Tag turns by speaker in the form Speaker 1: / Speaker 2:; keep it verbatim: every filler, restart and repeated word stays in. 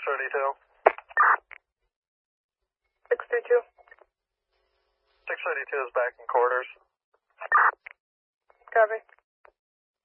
Speaker 1: thirty-two.
Speaker 2: six thirty-two.
Speaker 1: six thirty-two is back in quarters.
Speaker 2: Copy.